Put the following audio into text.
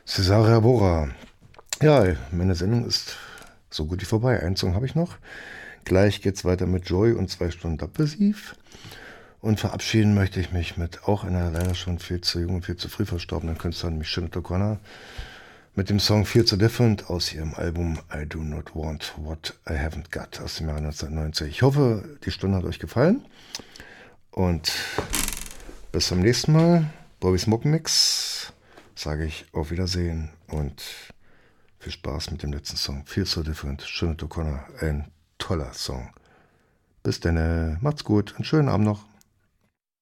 Cesare Bora. Ja, meine Sendung ist so gut wie vorbei. Einen Song habe ich noch. Gleich geht's weiter mit Joy und 2 Stunden Depressiv. Und verabschieden möchte ich mich mit auch einer leider schon viel zu jung und viel zu früh verstorbenen Künstlerin, Sinead O'Connor, mit dem Song Feel So Different aus ihrem Album I Do Not Want What I Haven't Got aus dem Jahr 1990. Ich hoffe, die Stunde hat euch gefallen und bis zum nächsten Mal. Bobby's Muckenmix sage ich auf Wiedersehen und viel Spaß mit dem letzten Song. Feel So Different, Sinead O'Connor, ein toller Song. Bis dann, macht's gut, einen schönen Abend noch.